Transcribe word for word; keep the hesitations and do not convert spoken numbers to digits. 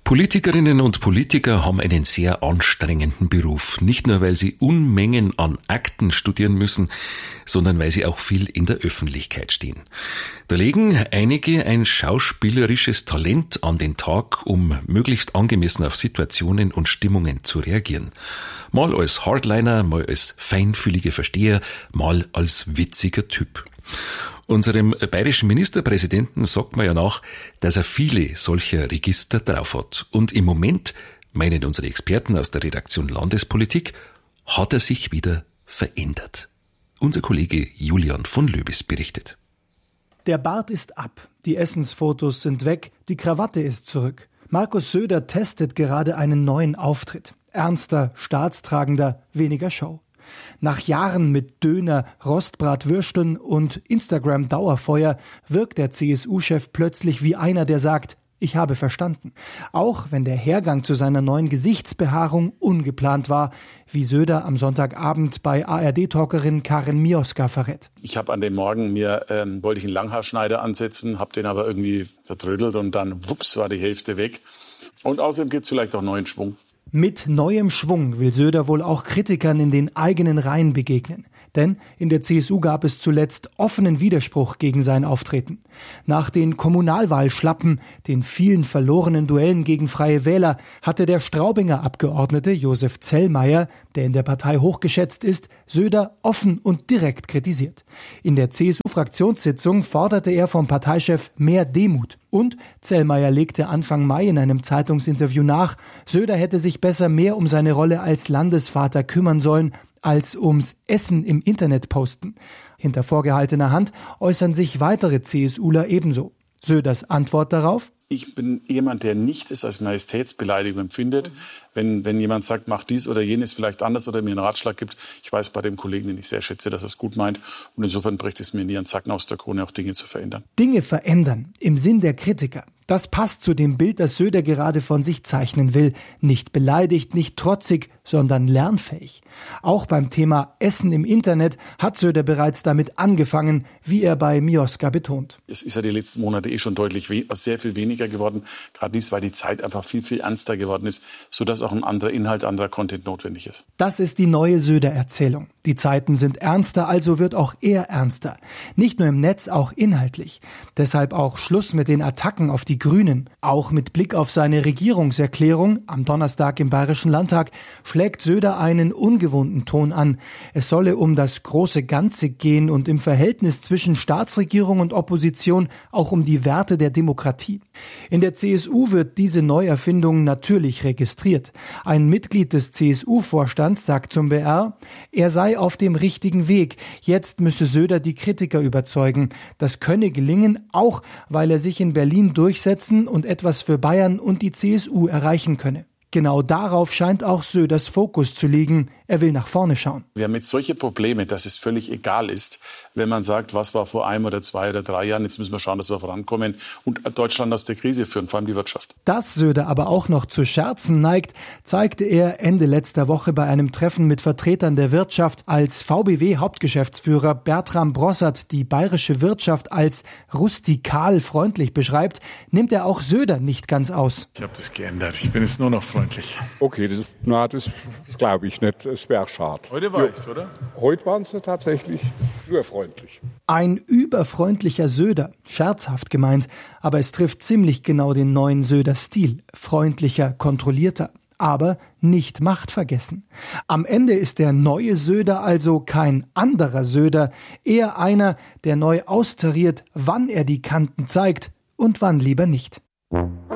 Politikerinnen und Politiker haben einen sehr anstrengenden Beruf. Nicht nur, weil sie Unmengen an Akten studieren müssen, sondern weil sie auch viel in der Öffentlichkeit stehen. Da legen einige ein schauspielerisches Talent an den Tag, um möglichst angemessen auf Situationen und Stimmungen zu reagieren. Mal als Hardliner, mal als feinfühlige Versteher, mal als witziger Typ. Unserem bayerischen Ministerpräsidenten sagt man ja nach, dass er viele solcher Register drauf hat. Und im Moment, meinen unsere Experten aus der Redaktion Landespolitik, hat er sich wieder verändert. Unser Kollege Julian von Löbis berichtet. Der Bart ist ab, die Essensfotos sind weg, die Krawatte ist zurück. Markus Söder testet gerade einen neuen Auftritt. Ernster, staatstragender, weniger Show. Nach Jahren mit Döner, Rostbratwürsteln und Instagram-Dauerfeuer wirkt der C S U-Chef plötzlich wie einer, der sagt, ich habe verstanden. Auch wenn der Hergang zu seiner neuen Gesichtsbehaarung ungeplant war, wie Söder am Sonntagabend bei A R D-Talkerin Karin Mioska verrät. Ich habe an dem Morgen mir, ähm, wollte ich einen Langhaarschneider ansetzen, habe den aber irgendwie vertrödelt und dann, wups, war die Hälfte weg. Und außerdem gibt es vielleicht auch neuen Schwung. Mit neuem Schwung will Söder wohl auch Kritikern in den eigenen Reihen begegnen. Denn in der C S U gab es zuletzt offenen Widerspruch gegen sein Auftreten. Nach den Kommunalwahlschlappen, den vielen verlorenen Duellen gegen Freie Wähler, hatte der Straubinger Abgeordnete Josef Zellmeier, der in der Partei hochgeschätzt ist, Söder offen und direkt kritisiert. In der C S U-Fraktionssitzung forderte er vom Parteichef mehr Demut. Und Zellmeier legte Anfang Mai in einem Zeitungsinterview nach, Söder hätte sich besser mehr um seine Rolle als Landesvater kümmern sollen, als ums Essen im Internet posten. Hinter vorgehaltener Hand äußern sich weitere CSUler ebenso. Söders Antwort darauf? Ich bin jemand, der nicht es als Majestätsbeleidigung empfindet. Wenn, wenn jemand sagt, mach dies oder jenes vielleicht anders oder mir einen Ratschlag gibt. Ich weiß bei dem Kollegen, den ich sehr schätze, dass er es gut meint. Und insofern bricht es mir nie einen Zacken aus der Krone, auch Dinge zu verändern. Dinge verändern im Sinn der Kritiker. Das passt zu dem Bild, das Söder gerade von sich zeichnen will. Nicht beleidigt, nicht trotzig, sondern lernfähig. Auch beim Thema Essen im Internet hat Söder bereits damit angefangen, wie er bei Mioska betont. Es ist ja die letzten Monate eh schon deutlich we- sehr viel weniger geworden. Gerade dies, weil die Zeit einfach viel, viel ernster geworden ist, sodass auch ein anderer Inhalt, anderer Content notwendig ist. Das ist die neue Söder-Erzählung. Die Zeiten sind ernster, also wird auch er ernster. Nicht nur im Netz, auch inhaltlich. Deshalb auch Schluss mit den Attacken auf die Grünen. Auch mit Blick auf seine Regierungserklärung am Donnerstag im Bayerischen Landtag schlägt Söder einen ungewohnten Ton an. Es solle um das große Ganze gehen und im Verhältnis zwischen Staatsregierung und Opposition auch um die Werte der Demokratie. In der C S U wird diese Neuerfindung natürlich registriert. Ein Mitglied des C S U-Vorstands sagt zum B R, er sei auf dem richtigen Weg. Jetzt müsse Söder die Kritiker überzeugen. Das könne gelingen, auch weil er sich in Berlin durchsetzen und etwas für Bayern und die C S U erreichen könne. Genau darauf scheint auch Söders Fokus zu liegen. Er will nach vorne schauen. Wir haben jetzt solche Probleme, dass es völlig egal ist, wenn man sagt, was war vor einem oder zwei oder drei Jahren. Jetzt müssen wir schauen, dass wir vorankommen und Deutschland aus der Krise führen, vor allem die Wirtschaft. Dass Söder aber auch noch zu Scherzen neigt, zeigte er Ende letzter Woche bei einem Treffen mit Vertretern der Wirtschaft. Als V B W-Hauptgeschäftsführer Bertram Brossard die bayerische Wirtschaft als rustikal freundlich beschreibt, nimmt er auch Söder nicht ganz aus. Ich habe das geändert. Ich bin jetzt nur noch freundlich. Okay, das, na, das glaube ich nicht. Es wäre schade. Heute war ich's, oder? Heute waren sie tatsächlich nur freundlich. Ein überfreundlicher Söder, scherzhaft gemeint, aber es trifft ziemlich genau den neuen Söder-Stil. Freundlicher, kontrollierter, aber nicht machtvergessen. Am Ende ist der neue Söder also kein anderer Söder, eher einer, der neu austariert, wann er die Kanten zeigt und wann lieber nicht.